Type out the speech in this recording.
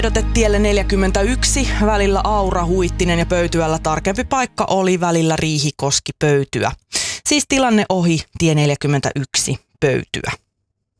Tielle 41 välillä Aura, Huittinen ja Pöytyällä tarkempi paikka oli välillä Riihikoski, Pöytyä. Siis tilanne ohi tie 41 Pöytyä.